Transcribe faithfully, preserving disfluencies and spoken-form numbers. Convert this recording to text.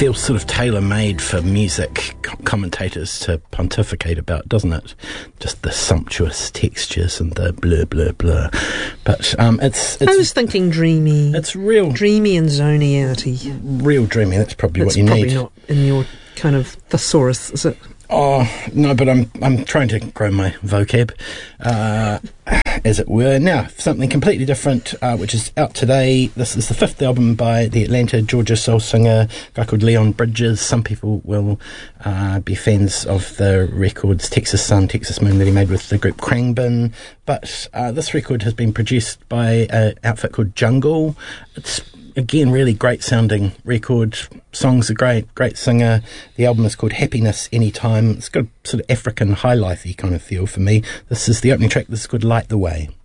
feels sort of tailor-made for music commentators to pontificate about, doesn't it? Just the sumptuous textures and the blur, blur, blur. But um, it's, it's... I was thinking dreamy. It's real... Dreamy and zoniarity. Real dreamy, that's probably that's what you probably need. Not in your kind of thesaurus, is it? Oh, no, but I'm I'm trying to grow my vocab, uh, as it were. Now, something completely different, uh, which is out today. This is the fifth album by the Atlanta, Georgia soul singer, a guy called Leon Bridges. Some people will uh, be fans of the records Texas Sun, Texas Moon that he made with the group Khruangbin. But uh, this record has been produced by an outfit called Jungle. It's again, really great sounding record. Songs are great, great singer. The album is called Happiness Anytime. It's got a sort of African high life-y kind of feel for me. This is the opening track. This is called Light the Way.